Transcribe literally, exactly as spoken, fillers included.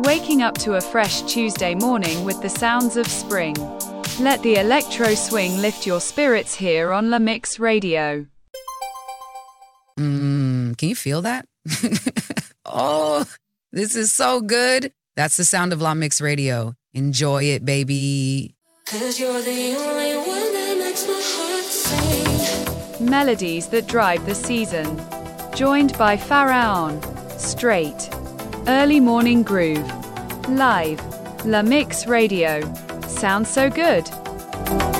waking up to a fresh Tuesday morning with the sounds of spring. Let the electro swing lift your spirits here on La Mix Radio. Mmm, can you feel that? Oh, this is so good. That's the sound of La Mix Radio. Enjoy it, baby. 'Cause you're the only one that makes my heart sing. Melodies that drive the season. Joined by Pharaon. Straight. Early morning groove. Live. La Mix Radio. Sounds so good.